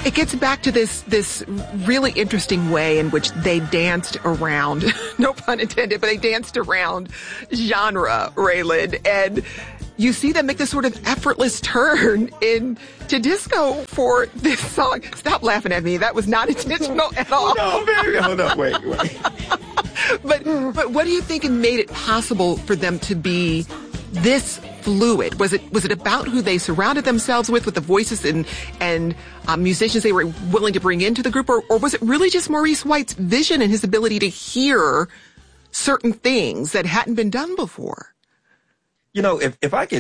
It gets back to this really interesting way in which they danced around, no pun intended, but they danced around genre, Raylan. And you see them make this sort of effortless turn into disco for this song. Stop laughing at me. That was not intentional at all. No, baby. Hold on. Wait. But what do you think made it possible for them to be this fluid? Was it about who they surrounded themselves with the voices and musicians they were willing to bring into the group, or was it really just Maurice White's vision and his ability to hear certain things that hadn't been done before? You know, if I could